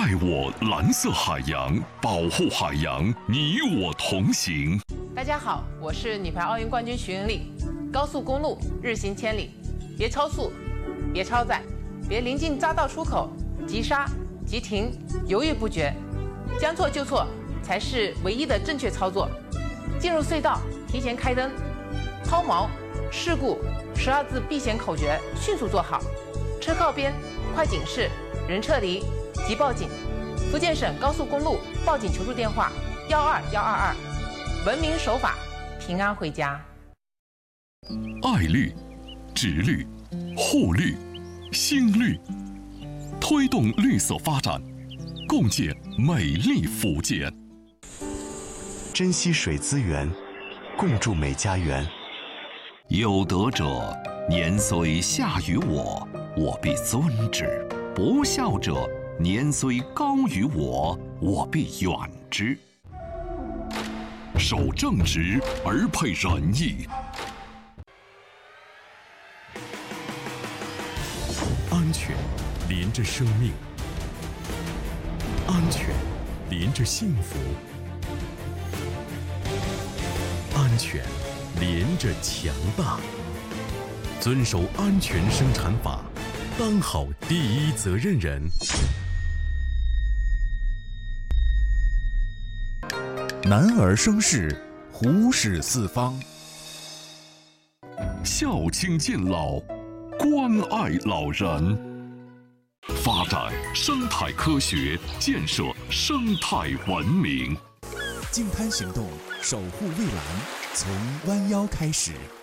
爱我蓝色海洋，保护海洋，你我同行。 大家好，我是女排奥运冠军徐云丽。高速公路日行千里，别超速，别超载，别临近匝道出口急刹、急停，犹豫不决，将错就错才是唯一的正确操作。进入隧道提前开灯，抛锚、事故12字避险口诀迅速做好。车靠边，快警示，人撤离，即报警。福建省高速公路报警求助电话12122，文明守法，平安回家。 爱绿、植绿、护绿、新绿，推动绿色发展，共建美丽福建。 珍惜水资源，共筑美家园。 有德者，年虽下于我，我必尊之；不孝者，年虽高于我，我必远之。守正直而配仁义。 安全连着生命，安全连着幸福，安全连着强大。遵守安全生产法，当好第一责任人。 男儿生事，虎视四方。 孝亲敬老，关爱老人，发展生态科学，建设生态文明。 净滩行动，守护蔚蓝，从弯腰开始。